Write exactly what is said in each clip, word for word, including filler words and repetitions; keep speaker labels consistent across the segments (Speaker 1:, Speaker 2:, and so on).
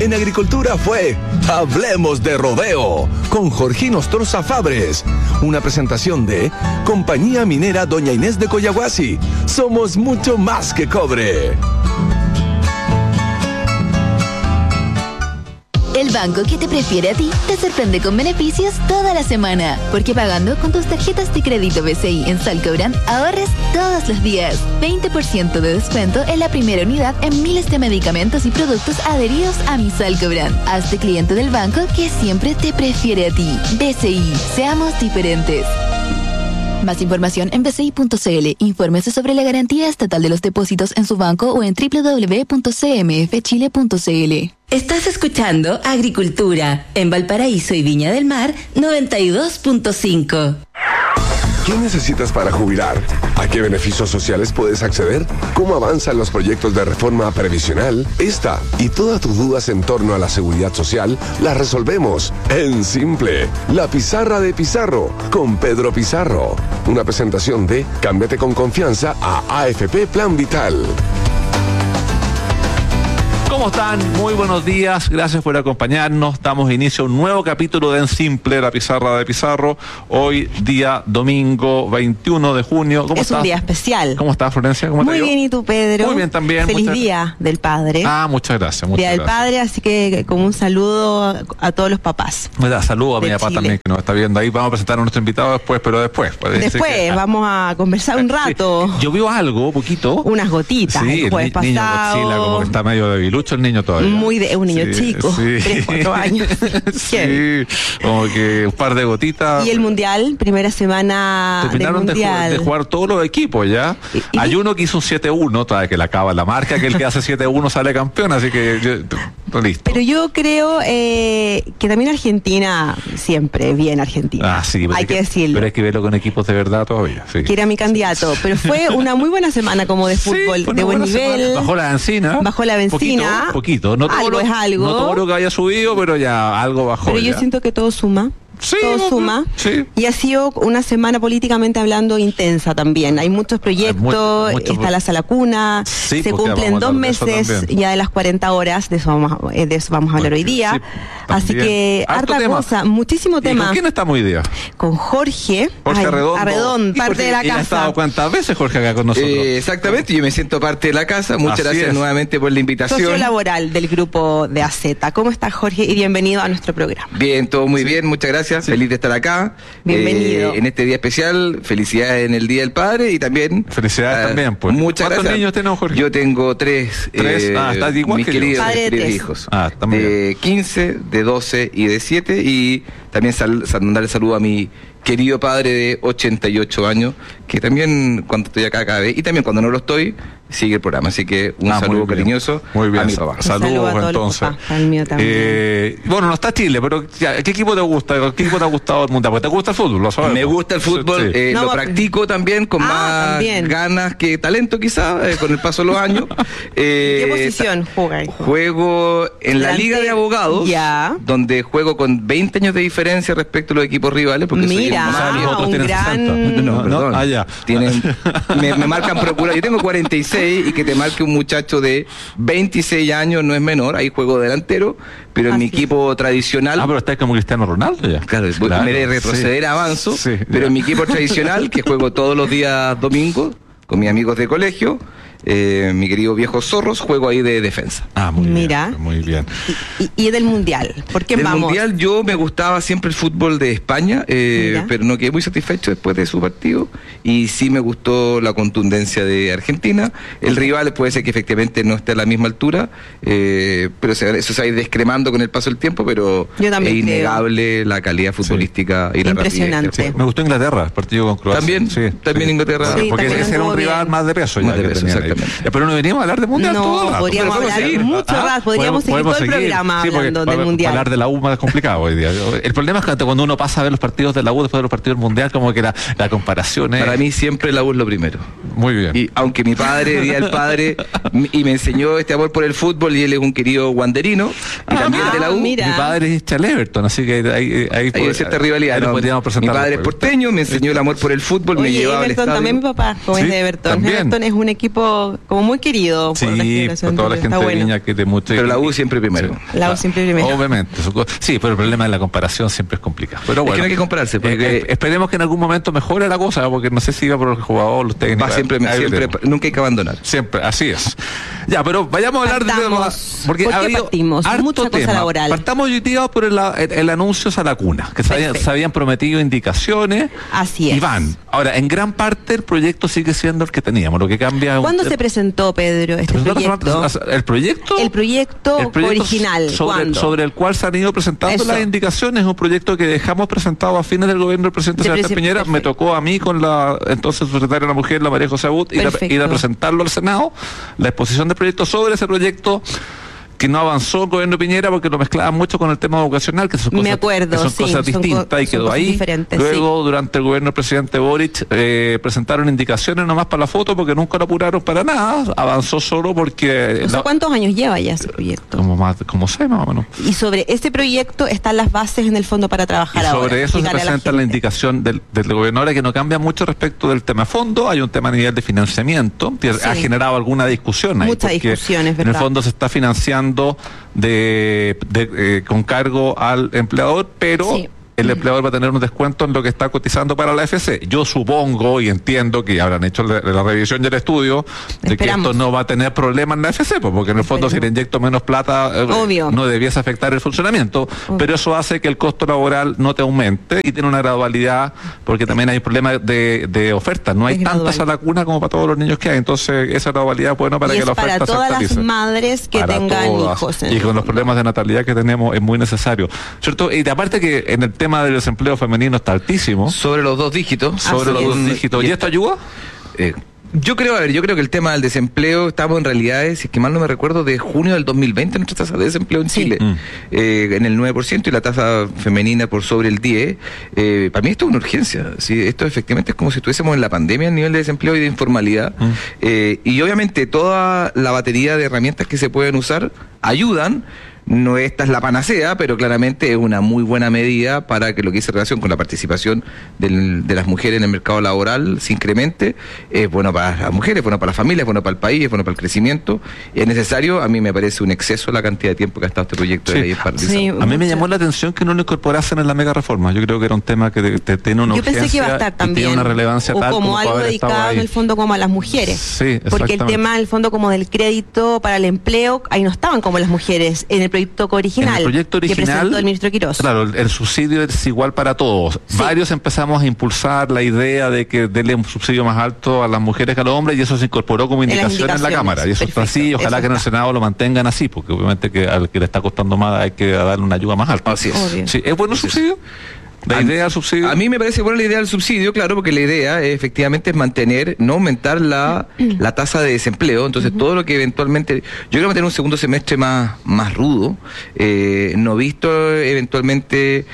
Speaker 1: En agricultura fue Hablemos de Rodeo con Jorgino Ostroza Fabres. Una presentación de Compañía Minera Doña Inés de Coyahuasi. Somos mucho más que cobre.
Speaker 2: El banco que te prefiere a ti te sorprende con beneficios toda la semana. Porque pagando con tus tarjetas de crédito B C I en Salcobrand, ahorres todos los días. veinte por ciento de descuento en la primera unidad en miles de medicamentos y productos adheridos a mi Salcobrand. Hazte cliente del banco que siempre te prefiere a ti. B C I, seamos diferentes. Más información en b c i punto c l. Infórmese sobre la garantía estatal de los depósitos en su banco o en w w w punto c m f chile punto c l.
Speaker 3: Estás escuchando Agricultura en Valparaíso y Viña del Mar noventa y dos punto cinco.
Speaker 4: ¿Qué necesitas para jubilar? ¿A qué beneficios sociales puedes acceder? ¿Cómo avanzan los proyectos de reforma previsional? Esta y todas tus dudas en torno a la seguridad social las resolvemos en Simple. La pizarra de Pizarro con Pedro Pizarro. Una presentación de Cámbiate con confianza a A F P Plan Vital.
Speaker 5: ¿Cómo están? Muy buenos días, gracias por acompañarnos. Damos inicio a un nuevo capítulo de En Simple, la pizarra de Pizarro. Hoy, día domingo veintiuno de junio. ¿Cómo
Speaker 6: es
Speaker 5: estás?
Speaker 6: Un día especial.
Speaker 5: ¿Cómo estás, Florencia? ¿Cómo
Speaker 6: Muy
Speaker 5: te
Speaker 6: bien, ¿y tú, Pedro?
Speaker 5: Muy bien también.
Speaker 6: Feliz
Speaker 5: muchas...
Speaker 6: Día del Padre.
Speaker 5: Ah, muchas gracias. Muchas
Speaker 6: día del
Speaker 5: gracias.
Speaker 6: Padre, así que como un saludo a todos los papás.
Speaker 5: Saludos a mi papá
Speaker 6: Chile.
Speaker 5: también, que nos está viendo ahí. Vamos a presentar a nuestro invitado después, pero después.
Speaker 6: Después, que... vamos a conversar un rato.
Speaker 5: Sí. Llovió algo, poquito.
Speaker 6: Unas gotitas.
Speaker 5: Sí,
Speaker 6: el jueves
Speaker 5: el ni-
Speaker 6: pasado.
Speaker 5: niño Godzilla, como que está medio debilucho el niño todavía.
Speaker 6: Muy de un niño
Speaker 5: Sí,
Speaker 6: chico,
Speaker 5: sí.
Speaker 6: tres, cuatro años.
Speaker 5: Sí, como que un par de gotitas.
Speaker 6: Y el Mundial, primera semana
Speaker 5: Terminaron
Speaker 6: del
Speaker 5: de,
Speaker 6: Mundial.
Speaker 5: ju- de jugar todos los equipos ya.
Speaker 6: ¿Y- y
Speaker 5: Hay
Speaker 6: qué?
Speaker 5: uno que hizo un siete uno, todavía que le acaba la marca, que el que hace siete uno sale campeón, así que yo, listo.
Speaker 6: Pero yo creo eh, que también Argentina, siempre bien Argentina.
Speaker 5: Ah, sí, pero
Speaker 6: hay que, decirlo.
Speaker 5: Pero hay que verlo con equipos de verdad todavía. Sí.
Speaker 6: Que era mi candidato, pero fue una muy buena semana como de fútbol,
Speaker 5: Sí, fue
Speaker 6: de
Speaker 5: una
Speaker 6: buen
Speaker 5: buena
Speaker 6: nivel.
Speaker 5: semana. Bajó la benzina.
Speaker 6: Bajó la benzina.
Speaker 5: Poquito, poquito. No todo
Speaker 6: Algo
Speaker 5: lo-
Speaker 6: es algo.
Speaker 5: No todo lo que haya subido, pero ya algo bajó.
Speaker 6: Pero yo
Speaker 5: ya.
Speaker 6: siento que todo suma.
Speaker 5: Sí,
Speaker 6: todo
Speaker 5: no,
Speaker 6: suma.
Speaker 5: sí.
Speaker 6: Y ha sido una semana políticamente hablando intensa también. Hay muchos proyectos,
Speaker 5: Hay mu- mucho-
Speaker 6: está la sala cuna,
Speaker 5: Sí,
Speaker 6: se
Speaker 5: porque
Speaker 6: cumplen
Speaker 5: vamos a
Speaker 6: dos
Speaker 5: hablar de eso
Speaker 6: meses
Speaker 5: también.
Speaker 6: ya de las cuarenta horas, de eso vamos a, eh, de eso vamos a hablar hoy día.
Speaker 5: Sí,
Speaker 6: Así
Speaker 5: también.
Speaker 6: que
Speaker 5: Harto
Speaker 6: harta
Speaker 5: tema.
Speaker 6: cosa, muchísimo
Speaker 5: ¿Y
Speaker 6: tema.
Speaker 5: con quién estamos hoy día?
Speaker 6: Con Jorge,
Speaker 5: Jorge
Speaker 6: ay,
Speaker 5: Arredondo.
Speaker 6: Arredón,
Speaker 5: ¿Y
Speaker 6: parte
Speaker 5: Jorge-
Speaker 6: de la
Speaker 5: y ha
Speaker 6: casa.
Speaker 5: estado cuántas veces Jorge acá con nosotros?
Speaker 7: Eh, exactamente, yo me siento parte de la casa. Muchas
Speaker 5: Así
Speaker 7: gracias
Speaker 5: es.
Speaker 7: nuevamente por la invitación.
Speaker 6: Socio laboral del grupo de A Z. ¿Cómo estás, Jorge? Y bienvenido a nuestro programa.
Speaker 7: Bien, todo muy bien, muchas gracias. Feliz de estar acá.
Speaker 6: Bienvenido.
Speaker 7: Eh, en este día especial, felicidades en el Día del Padre y también.
Speaker 5: Felicidades
Speaker 7: eh,
Speaker 5: también, pues.
Speaker 7: Muchas
Speaker 5: ¿Cuántos
Speaker 7: gracias.
Speaker 5: niños tenemos, Jorge?
Speaker 7: Yo tengo tres.
Speaker 5: ¿Tres?
Speaker 7: eh,
Speaker 5: Ah, estás igual
Speaker 7: mis
Speaker 5: que yo.
Speaker 7: queridos,
Speaker 6: Padre de
Speaker 7: queridos
Speaker 6: tres.
Speaker 7: hijos.
Speaker 5: Ah, está muy
Speaker 7: de quince, de doce y de siete. Y también sal, sal- mandarle saludo a mi querido padre de ochenta y ocho años, que también cuando estoy acá cada vez, y también cuando no lo estoy, sigue el programa. Así que un
Speaker 5: Ah, muy
Speaker 7: saludo
Speaker 5: bien.
Speaker 7: cariñoso
Speaker 5: Muy bien.
Speaker 7: a mi papá.
Speaker 6: Un saludo a
Speaker 5: Saludos
Speaker 6: todos los
Speaker 5: entonces.
Speaker 6: papás, al mío también.
Speaker 5: Eh, bueno, no está Chile, pero ya, ¿qué equipo te gusta? ¿Qué equipo te ha gustado el mundial? Porque te gusta el fútbol, lo sabes.
Speaker 7: Me gusta el fútbol,
Speaker 5: Sí.
Speaker 7: eh,
Speaker 6: No,
Speaker 7: lo
Speaker 6: va-
Speaker 7: practico también con
Speaker 6: Ah,
Speaker 7: más
Speaker 6: también.
Speaker 7: ganas que talento quizá, eh, con el paso de los años. Eh,
Speaker 6: ¿Qué posición juega?
Speaker 7: Juego en la
Speaker 6: Delante-
Speaker 7: Liga de Abogados,
Speaker 6: Ya.
Speaker 7: donde juego con veinte años de diferencia respecto a los equipos rivales. Porque soy
Speaker 6: Mira,
Speaker 7: el
Speaker 5: O sea,
Speaker 7: más
Speaker 5: los
Speaker 7: viejo.
Speaker 5: otros
Speaker 6: un
Speaker 5: tienen
Speaker 6: gran-
Speaker 5: sesenta.
Speaker 7: No,
Speaker 5: No,
Speaker 7: perdón.
Speaker 5: ah, ya.
Speaker 7: Tienen, me, me marcan procurador. Yo tengo cuarenta y seis y que te marque un muchacho de veintiséis años no es menor. Ahí juego delantero, pero en
Speaker 6: Así
Speaker 7: mi
Speaker 6: es.
Speaker 7: equipo tradicional.
Speaker 5: Ah, pero estás como Cristiano Ronaldo ya.
Speaker 7: Claro, voy-
Speaker 5: Claro,
Speaker 7: me de retroceder
Speaker 5: sí.
Speaker 7: avanzo,
Speaker 5: Sí,
Speaker 7: pero
Speaker 5: ya.
Speaker 7: en mi equipo tradicional, que juego todos los días domingos con mis amigos de colegio, eh, mi querido viejo Zorros, juego ahí de defensa.
Speaker 5: Ah, muy
Speaker 6: Mira.
Speaker 5: bien. Muy bien.
Speaker 6: Y, y del Mundial. ¿Por qué
Speaker 7: Del
Speaker 6: vamos?
Speaker 7: Mundial yo me gustaba siempre el fútbol de España, eh,
Speaker 6: Mira.
Speaker 7: pero no quedé muy satisfecho después de su partido y sí me gustó la contundencia de Argentina. El rival puede ser que efectivamente no esté a la misma altura, eh, pero se- eso se va a ir descremando con el paso del tiempo, pero
Speaker 6: Yo también
Speaker 7: es
Speaker 6: creo.
Speaker 7: innegable la calidad futbolística y la
Speaker 6: Impresionante.
Speaker 7: rapidez.
Speaker 5: Sí, me gustó Inglaterra, el partido con Croacia.
Speaker 7: También,
Speaker 5: sí,
Speaker 7: también
Speaker 5: sí.
Speaker 7: Inglaterra.
Speaker 5: Bueno,
Speaker 6: Sí,
Speaker 5: porque
Speaker 6: también
Speaker 5: ese era un
Speaker 6: anduvo
Speaker 5: rival
Speaker 6: bien.
Speaker 5: más de peso.
Speaker 7: Más
Speaker 5: ya
Speaker 7: de
Speaker 5: que
Speaker 7: peso,
Speaker 5: tenían ahí.
Speaker 7: exactamente.
Speaker 5: Ya, pero no venimos a hablar de mundial
Speaker 6: No,
Speaker 5: todo el rato.
Speaker 6: podríamos
Speaker 5: Pero
Speaker 6: hablar
Speaker 5: seguir.
Speaker 6: mucho
Speaker 5: Ah,
Speaker 6: rato, podríamos seguir todo el programa
Speaker 5: Sí, porque
Speaker 6: hablando del
Speaker 5: para-
Speaker 6: mundial.
Speaker 5: para hablar de la U más complicado hoy día. El problema es que cuando uno pasa a ver los partidos de la U después de los partidos del mundial, como que la, la comparación es...
Speaker 7: Para mí siempre la U es lo primero.
Speaker 5: Muy bien.
Speaker 7: Y aunque mi padre, Día del Padre, m- y me enseñó este amor por el fútbol, y él es un querido wanderino, y
Speaker 5: Ah,
Speaker 7: también
Speaker 6: mira,
Speaker 7: de la U,
Speaker 6: mira.
Speaker 5: Mi padre es hincha del Everton, así que ahí, ahí,
Speaker 7: hay cierta rivalidad.
Speaker 5: ahí lo
Speaker 7: ¿no?
Speaker 5: podríamos
Speaker 7: Mi
Speaker 5: presentar
Speaker 7: padre es
Speaker 5: después.
Speaker 7: porteño, me enseñó el amor por el fútbol, me
Speaker 6: Oye,
Speaker 7: llevaba al
Speaker 6: Everton
Speaker 7: estadio.
Speaker 6: también mi papá, como
Speaker 5: Sí,
Speaker 6: es de Everton.
Speaker 5: también.
Speaker 6: Everton es un equipo sido como muy querido.
Speaker 5: Sí,
Speaker 6: por la generación
Speaker 5: por toda la
Speaker 6: anterior.
Speaker 5: gente
Speaker 6: Está
Speaker 5: de
Speaker 6: bueno.
Speaker 5: Viña que de mucho.
Speaker 7: Pero la U siempre primero.
Speaker 5: Sí.
Speaker 6: La U siempre primero.
Speaker 5: Obviamente. Eso- Sí, pero el problema de la comparación siempre es complicado. Pero
Speaker 7: Es que
Speaker 5: bueno,
Speaker 7: no hay que compararse, porque-
Speaker 5: eh, eh, esperemos que en algún momento mejore la cosa, porque no sé si va por el jugador, los técnicos.
Speaker 7: Va siempre,
Speaker 5: Ahí
Speaker 7: siempre,
Speaker 5: veremos.
Speaker 7: nunca hay que abandonar.
Speaker 5: Siempre, así es. Ya, pero vayamos a hablar de
Speaker 6: Partamos.
Speaker 5: temas. Porque
Speaker 6: ¿Por
Speaker 5: ha
Speaker 6: qué
Speaker 5: habido
Speaker 6: partimos?
Speaker 5: harto
Speaker 6: Mucha cosa
Speaker 5: tema.
Speaker 6: laboral.
Speaker 5: Partamos hoy día por el, el, el anuncio a la cuna, que se habían,
Speaker 6: Perfecto.
Speaker 5: se habían prometido indicaciones.
Speaker 6: Así es.
Speaker 5: Y van. Ahora, en gran parte el proyecto sigue siendo el que teníamos. Lo que cambia.
Speaker 6: ¿Cuándo
Speaker 5: el,
Speaker 6: se presentó, Pedro, este
Speaker 5: presentó la
Speaker 6: proyecto?
Speaker 5: semana- ¿El proyecto?
Speaker 6: El proyecto,
Speaker 5: El proyecto
Speaker 6: original.
Speaker 5: sobre,
Speaker 6: ¿Cuándo?
Speaker 5: sobre el cual se han ido presentando
Speaker 6: Eso.
Speaker 5: las indicaciones, es un proyecto que dejamos presentado a fines del gobierno del presidente
Speaker 6: De
Speaker 5: Sebastián
Speaker 6: presi-
Speaker 5: Piñera. Me
Speaker 6: perfecto.
Speaker 5: tocó a mí con la entonces secretaria de la Mujer, la María José Abut, ir a,
Speaker 6: Perfecto.
Speaker 5: ir a presentarlo al Senado, la exposición del proyecto sobre ese proyecto que no avanzó el gobierno de Piñera porque lo mezclaba mucho con el tema vocacional, que son
Speaker 6: Me
Speaker 5: cosas,
Speaker 6: acuerdo,
Speaker 5: que son
Speaker 6: sí,
Speaker 5: cosas
Speaker 6: son co-
Speaker 5: distintas y
Speaker 6: son
Speaker 5: quedó
Speaker 6: cosas
Speaker 5: ahí.
Speaker 6: diferentes,
Speaker 5: Luego, durante el gobierno del presidente Boric, eh, presentaron indicaciones nomás para la foto porque nunca lo apuraron para nada. Avanzó solo porque...
Speaker 6: O sea,
Speaker 5: la-
Speaker 6: ¿cuántos años lleva ya ese proyecto?
Speaker 5: como más, como seis más o menos.
Speaker 6: Y sobre ese proyecto están las bases en el fondo para
Speaker 5: Y
Speaker 6: trabajar ahora.
Speaker 5: sobre eso se
Speaker 6: explicarle a
Speaker 5: presenta la,
Speaker 6: gente.
Speaker 5: indicación del, del gobierno ahora, que no cambia mucho respecto del tema fondo. Hay un tema a nivel de financiamiento que
Speaker 6: Sí.
Speaker 5: ha generado alguna discusión ahí.
Speaker 6: Mucha
Speaker 5: porque
Speaker 6: discusión, es
Speaker 5: En el
Speaker 6: verdad.
Speaker 5: fondo se está financiando de, de, eh, con cargo al empleador, pero
Speaker 6: Sí.
Speaker 5: el empleador va a tener un descuento en lo que está cotizando para la A F C. Yo supongo y entiendo que habrán hecho la, la revisión y el estudio de
Speaker 6: Esperamos.
Speaker 5: que esto no va a tener problemas en la A F C, pues, porque en el fondo
Speaker 6: Esperemos.
Speaker 5: si le inyecto menos plata eh,
Speaker 6: Obvio.
Speaker 5: no debiese afectar el funcionamiento, pero eso hace que el costo laboral no te aumente y tiene una gradualidad, porque también hay problemas de, de oferta, no hay
Speaker 6: Es
Speaker 5: tantas
Speaker 6: gradual.
Speaker 5: a la cuna como para todos los niños que hay, entonces esa gradualidad es buena para
Speaker 6: y
Speaker 5: que
Speaker 6: es
Speaker 5: la oferta
Speaker 6: para todas
Speaker 5: se
Speaker 6: las
Speaker 5: actualice.
Speaker 6: madres que
Speaker 5: Para
Speaker 6: tengan
Speaker 5: todas.
Speaker 6: hijos. en
Speaker 5: Y
Speaker 6: el
Speaker 5: con los
Speaker 6: fondo.
Speaker 5: problemas de natalidad que tenemos es muy necesario, ¿cierto? Y de aparte que en el tema del desempleo femenino está altísimo,
Speaker 7: Sobre los dos dígitos.
Speaker 5: sobre
Speaker 6: Así
Speaker 5: los
Speaker 6: es.
Speaker 5: dos dígitos. ¿Y esto ayuda?
Speaker 7: Eh, yo creo, a ver, yo creo que el tema del desempleo, estamos en realidad, si es que mal no me recuerdo, de junio del dos mil veinte nuestra tasa de desempleo en
Speaker 6: Sí.
Speaker 7: Chile,
Speaker 5: Mm.
Speaker 7: eh, en el nueve por ciento y la tasa femenina por sobre el diez por ciento. Eh, para mí esto es una urgencia. ¿Sí? Esto efectivamente es como si estuviésemos en la pandemia el nivel de desempleo y de informalidad.
Speaker 5: Mm.
Speaker 7: Eh, y obviamente toda la batería de herramientas que se pueden usar ayudan. No esta es la panacea, pero claramente es una muy buena medida para que lo que hice relación con la participación del- de las mujeres en el mercado laboral se incremente. Es bueno para las mujeres, es bueno para las familias, es bueno para el país, es bueno para el crecimiento. Es necesario, a mí me parece un exceso la cantidad de tiempo que ha estado este proyecto
Speaker 5: Sí.
Speaker 7: de ley paralizado.
Speaker 6: Sí.
Speaker 5: A mí me
Speaker 6: Mucha-
Speaker 5: llamó la atención que no lo incorporasen en la mega reforma. Yo creo que era un tema que te- te- tiene una
Speaker 6: Yo pensé que iba a
Speaker 5: urgencia
Speaker 6: estar
Speaker 5: y
Speaker 6: también.
Speaker 5: tiene una relevancia
Speaker 6: o
Speaker 5: tal
Speaker 6: como
Speaker 5: para
Speaker 6: algo
Speaker 5: haber estado
Speaker 6: dedicado
Speaker 5: ahí.
Speaker 6: en el fondo como a las mujeres.
Speaker 5: Sí,
Speaker 6: Porque el
Speaker 5: exactamente.
Speaker 6: tema, en el fondo, como del crédito para el empleo, ahí no estaban como las mujeres en el proyecto original.
Speaker 5: En el proyecto
Speaker 6: que
Speaker 5: original,
Speaker 6: presentó el ministro Quirós.
Speaker 5: claro, el, el subsidio es igual para todos.
Speaker 6: Sí.
Speaker 5: Varios empezamos a impulsar la idea de que denle un subsidio más alto a las mujeres que a los hombres y eso se incorporó como
Speaker 6: En las
Speaker 5: indicación en, la
Speaker 6: indicaciones.
Speaker 5: Cámara. Y eso está
Speaker 6: Perfecto,
Speaker 5: así y ojalá
Speaker 6: eso
Speaker 5: que en el
Speaker 6: está.
Speaker 5: Senado lo mantengan así, porque obviamente que al que le está costando más hay que darle una ayuda más alta.
Speaker 7: Así es.
Speaker 6: Obvio.
Speaker 5: Sí, ¿es bueno el subsidio? ¿La
Speaker 7: A-
Speaker 5: idea del subsidio?
Speaker 7: A mí me parece buena la idea del subsidio, claro, porque la idea eh, efectivamente es mantener, no aumentar la, la tasa de desempleo. Entonces, todo lo que eventualmente. Yo creo mantener un segundo semestre más, más rudo, eh, no visto eventualmente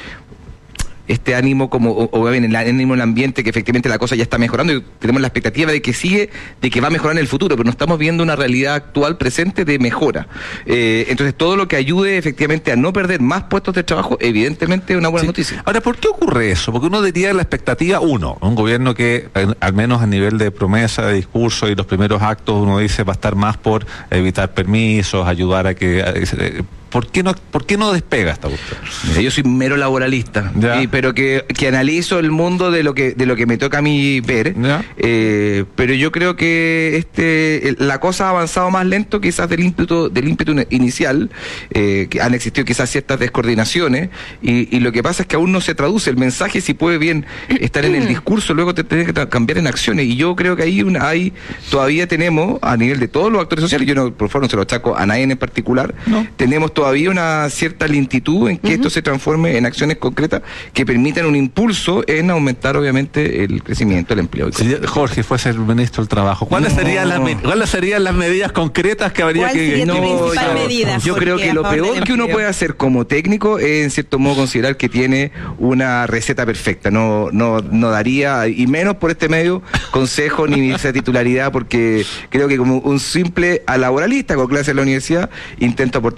Speaker 7: este ánimo como o, o bien el ánimo en el ambiente que efectivamente la cosa ya está mejorando y tenemos la expectativa de que sigue, de que va a mejorar en el futuro, pero no estamos viendo una realidad actual presente de mejora. Eh, entonces todo lo que ayude efectivamente a no perder más puestos de trabajo, evidentemente es una buena
Speaker 5: Sí.
Speaker 7: noticia.
Speaker 5: Ahora, ¿por qué ocurre eso? Porque uno diría la expectativa, uno, un gobierno que, eh, al menos a nivel de promesa, de discurso y los primeros actos, uno dice va a estar más por evitar permisos, ayudar a que... a- eh, ¿Por qué no, por qué no despega esta cuestión?
Speaker 7: Mira, yo soy mero laboralista,
Speaker 5: Ya.
Speaker 7: y- pero que, que analizo el mundo de lo que de lo que me toca a mí ver.
Speaker 5: Ya.
Speaker 7: Eh, pero yo creo que este el- la cosa ha avanzado más lento quizás del ímpetu del ímpetu inicial, eh, que han existido quizás ciertas descoordinaciones y, y lo que pasa es que aún no se traduce el mensaje, si puede bien estar en el discurso, luego te tiene que tra- cambiar en acciones, y yo creo que ahí una, hay todavía tenemos a nivel de todos los actores sociales, yo no, por favor no se lo achaco a nadie en particular,
Speaker 5: No.
Speaker 7: tenemos todavía una cierta lentitud en que esto se transforme en acciones concretas que permitan un impulso en aumentar obviamente el crecimiento, el empleo.
Speaker 5: Si Jorge fuese el ministro del Trabajo, ¿cuáles,
Speaker 7: No.
Speaker 5: serían, las, me- ¿cuáles serían las medidas concretas que habría
Speaker 6: ¿Cuál
Speaker 5: que...
Speaker 6: sería tu
Speaker 7: No,
Speaker 6: principal
Speaker 7: yo-
Speaker 6: medida,
Speaker 7: Yo
Speaker 6: Jorge,
Speaker 7: creo que
Speaker 6: a
Speaker 7: lo
Speaker 6: favor del
Speaker 7: peor que uno
Speaker 6: empleo?
Speaker 7: puede hacer como técnico es en cierto modo considerar que tiene una receta perfecta. No, no, no daría, y menos por este medio, consejo ni esa titularidad, porque creo que como un simple laboralista con clase en la universidad, intento aportar desde mi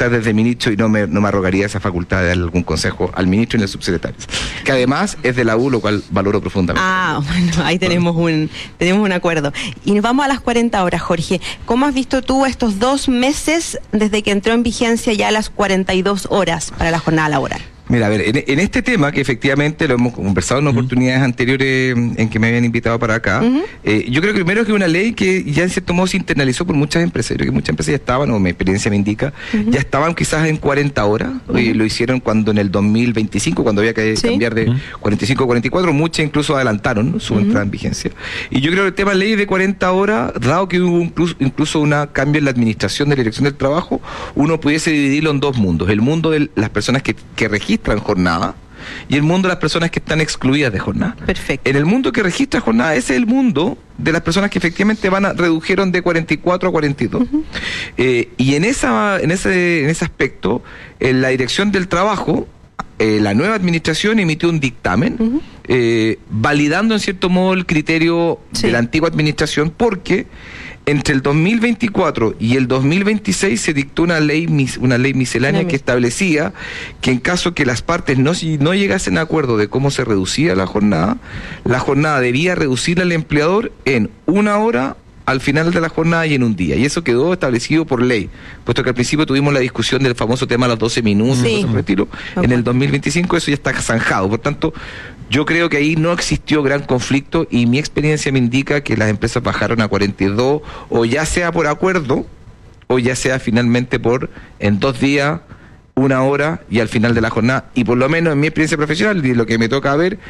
Speaker 7: ministro y no me, no me arrogaría esa facultad de darle algún consejo al ministro y al subsecretario, que además es de la U, lo cual valoro profundamente.
Speaker 6: Ah, bueno, ahí tenemos un, tenemos un acuerdo. Y nos vamos a las cuarenta horas, Jorge. ¿Cómo has visto tú estos dos meses desde que entró en vigencia ya las cuarenta y dos horas para la jornada laboral?
Speaker 7: Mira, a ver, en, en este tema, que efectivamente lo hemos conversado en uh-huh. oportunidades anteriores en que me habían invitado para acá, uh-huh. eh, yo creo que primero que es una ley que ya en cierto modo se internalizó por muchas empresas. Yo creo que muchas empresas ya estaban, o mi experiencia me indica, uh-huh. ya estaban quizás en cuarenta horas, uh-huh. eh, lo hicieron cuando en el dos mil veinticinco, cuando había que ¿Sí? cambiar de uh-huh. cuarenta y cinco a cuarenta y cuatro, muchas incluso adelantaron, ¿no?, su uh-huh. entrada en vigencia. Y yo creo que el tema de ley de cuarenta horas, dado que hubo incluso, incluso un cambio en la administración de la Dirección del Trabajo, uno pudiese dividirlo en dos mundos. El mundo de las personas que, que registran jornada, y el mundo de las personas que están excluidas de jornada.
Speaker 6: Perfecto.
Speaker 7: En el mundo que registra jornada, ese es el mundo de las personas que efectivamente van a redujeron de cuarenta y cuatro a cuarenta y dos. Uh-huh. Eh, y en esa en ese en ese aspecto, en la Dirección del Trabajo, eh, la nueva administración emitió un dictamen uh-huh. eh, validando en cierto modo el criterio sí. de la antigua administración, porque entre el dos mil veinticuatro y el dos mil veintiséis se dictó una ley una ley miscelánea que establecía que en caso que las partes no, no llegasen a acuerdo de cómo se reducía la jornada, la jornada debía reducirla al empleador en una hora al final de la jornada y en un día. Y eso quedó establecido por ley, puesto que al principio tuvimos la discusión del famoso tema de los doce minutos, sí. cosas por el estilo. Okay. En el dos mil veinticinco eso ya está zanjado. Por tanto, yo creo que ahí no existió gran conflicto y mi experiencia me indica que las empresas bajaron a cuarenta y dos, o ya sea por acuerdo, o ya sea finalmente por en dos días, una hora y al final de la jornada. Y por lo menos en mi experiencia profesional y lo que me toca ver,